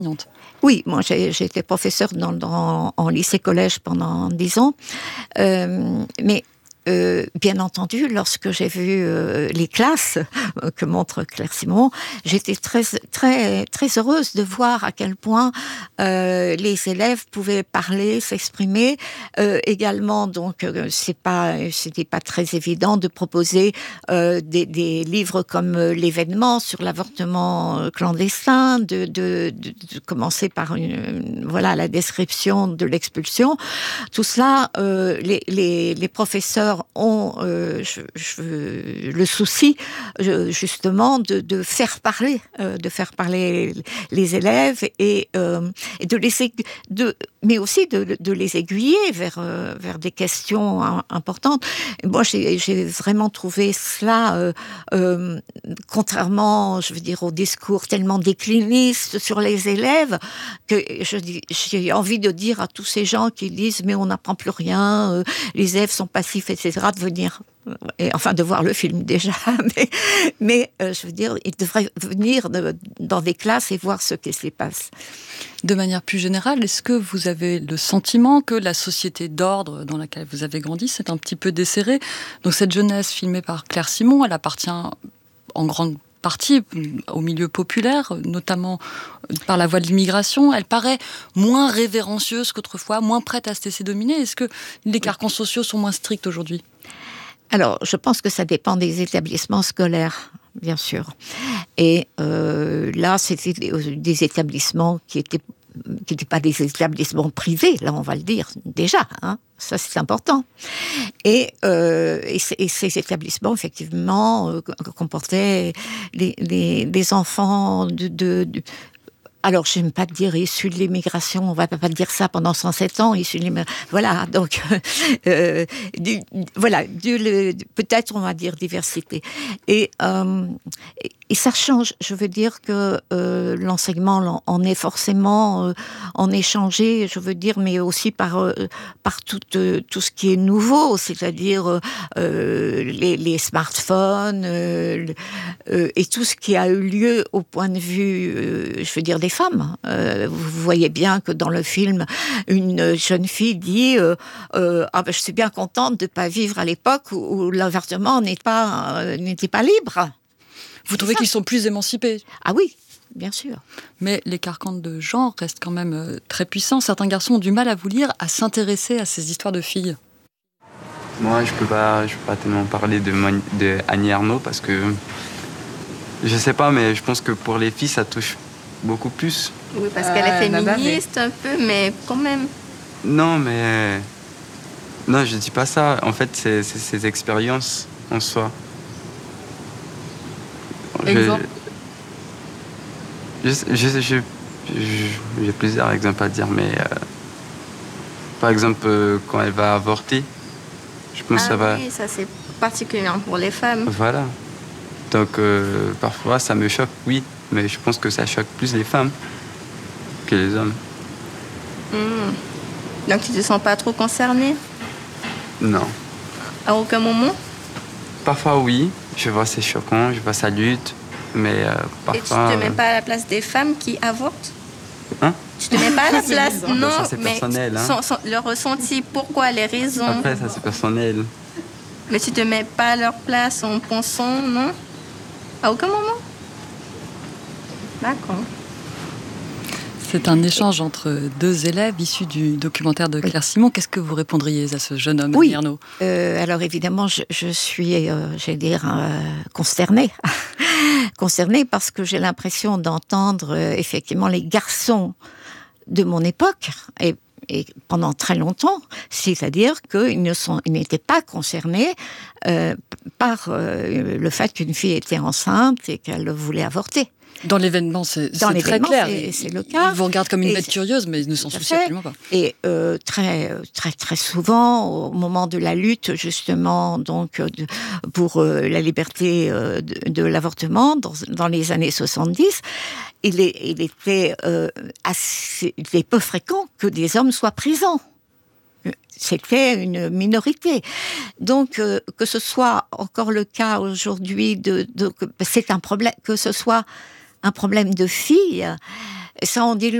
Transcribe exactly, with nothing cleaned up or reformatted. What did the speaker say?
Oui, moi j'ai, j'ai été professeure dans, dans, en lycée-collège pendant dix ans, euh, mais Euh, bien entendu, lorsque j'ai vu euh, les classes euh, que montre Claire Simon, j'étais très très très heureuse de voir à quel point euh, les élèves pouvaient parler, s'exprimer. Euh, également, donc, euh, c'est pas c'était pas très évident de proposer euh, des, des livres comme euh, L'événement sur l'avortement clandestin, de, de, de, de commencer par une voilà la description de l'expulsion. Tout cela, euh, les, les, les professeurs ont euh, je, je, le souci je, justement de, de faire parler, euh, de faire parler les élèves et, euh, et de les de, mais aussi de, de les aiguiller vers euh, vers des questions importantes. Et moi, j'ai, j'ai vraiment trouvé cela, euh, euh, contrairement, je veux dire, au discours tellement décliniste sur les élèves, que je dis, j'ai envie de dire à tous ces gens qui disent mais on n'apprend plus rien, euh, les élèves sont passifs, et cetera, de venir, et, enfin de voir le film déjà, mais, mais euh, je veux dire, ils devraient venir de, dans des classes et voir ce qui s'y passe. De manière plus générale, est-ce que vous avez le sentiment que la société d'ordre dans laquelle vous avez grandi s'est un petit peu desserrée ? Donc cette jeunesse filmée par Claire Simon, elle appartient en grande partie au milieu populaire, notamment par la voie de l'immigration. Elle paraît moins révérencieuse qu'autrefois, moins prête à se laisser dominer. Est-ce que les carcans sociaux sont moins stricts aujourd'hui ? Alors, je pense que ça dépend des établissements scolaires, bien sûr. Et euh, là, c'était des établissements qui étaient qui n'étaient pas des établissements privés, là on va le dire déjà, hein, ça c'est important. Et, euh, et, c- et ces établissements effectivement euh, comportaient les, les, les enfants de, de, de alors, j'aime pas dire issus de l'immigration, on va pas dire ça pendant cent sept ans, issus de l'immigration. Voilà, donc, euh, du, voilà, du, le, peut-être on va dire diversité. Et, euh, et ça change, je veux dire que euh, l'enseignement en est forcément euh, en échangé, je veux dire, mais aussi par, euh, par tout, euh, tout ce qui est nouveau, c'est-à-dire euh, les, les smartphones euh, euh, et tout ce qui a eu lieu au point de vue, euh, je veux dire, des femmes. Euh, vous voyez bien que dans le film, une jeune fille dit euh, euh, ah ben, je suis bien contente de ne pas vivre à l'époque où, où l'avortement n'est pas, euh, n'était pas libre. Vous trouvez qu'ils sont plus émancipés ? Ah oui, bien sûr. Mais les carcans de genre restent quand même euh, très puissants. Certains garçons ont du mal à vous lire, à s'intéresser à ces histoires de filles. Moi, je peux pas, je peux pas tellement parler de, Mon- de Annie Ernaux parce que je sais pas, mais je pense que pour les filles, ça touche beaucoup plus. Oui, parce qu'elle est Euh, féministe un peu, mais quand même. Non, mais non, je dis pas ça. En fait, c'est, c'est ces expériences en soi. Exemple. Je, je, je, je, je- j'ai plusieurs exemples à dire, mais euh, par exemple, euh, quand elle va avorter, je pense Ah que ça va. oui, ça c'est particulièrement pour les femmes. Voilà. Donc euh, parfois ça me choque, oui, mais je pense que ça choque plus les femmes que les hommes. Hmm. Donc tu te sens pas trop concernée Non. à aucun moment? Parfois oui, je vois c'est choquant, je vois ça lutte, mais euh, Et tu parfois. te mets pas à la place des femmes qui avortent? Hein? Tu te mets pas à la C'est place, bizarre. non, Ça, c'est mais personnel, hein. son- son- leur ressenti, pourquoi, les raisons. Après ça c'est personnel. Mais tu te mets pas à leur place en pensant, non? À aucun moment? D'accord. C'est un échange entre deux élèves issus du documentaire de Claire Simon. Qu'est-ce que vous répondriez à ce jeune homme, Oui. Annie Ernaux ? Euh, alors évidemment, je, je suis, euh, j'allais dire, euh, consternée. Concernée parce que j'ai l'impression d'entendre euh, effectivement les garçons de mon époque, et, et pendant très longtemps, c'est-à-dire qu'ils ne sont, ils n'étaient pas concernés euh, par euh, le fait qu'une fille était enceinte et qu'elle voulait avorter. Dans l'événement, c'est, Dans c'est très l'événement, clair. c'est- Ils- c'est le cas. Ils vous regardent comme une Et bête c'est- curieuse, mais ils ne s'en Tout à soucient fait. absolument pas. Et euh, très, très, très souvent, au moment de la lutte, justement, donc, euh, de- pour euh, la liberté euh, de, de l'avortement, dans, dans les années soixante-dix, il, est, il était euh, assez, il est peu fréquent que des hommes soient présents. C'était une minorité. Donc, euh, que ce soit encore le cas aujourd'hui, de, de, que c'est un problème, que ce soit un problème de filles, Et ça, on dit